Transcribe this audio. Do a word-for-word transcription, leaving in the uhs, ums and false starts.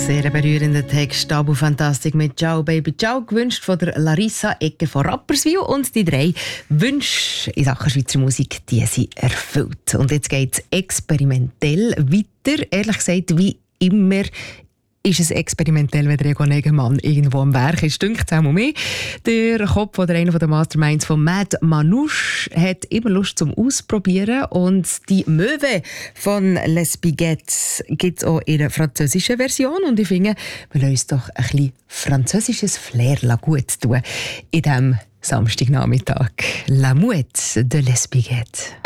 Sehr berührender Text, Tabu Fantastik mit «Ciao Baby Ciao», gewünscht von der Larissa Egger von Rapperswil. Und die drei Wünsche in Sachen Schweizer Musik, die sind erfüllt. Und jetzt geht es experimentell weiter. Ehrlich gesagt, wie immer ist es experimentell, wenn der Egon Egemann irgendwo am Werk ist. Dünkt es auch mehr. Der Kopf oder einer der Masterminds von Mad Manouche hat immer Lust zum Ausprobieren. Und die Möwe von Les Biguettes gibt es auch in einer französischen Version. Und ich finde, wir lassen uns doch ein bisschen französisches Flair gut tun in diesem Samstagnachmittag. La Mouette de Les Biguettes.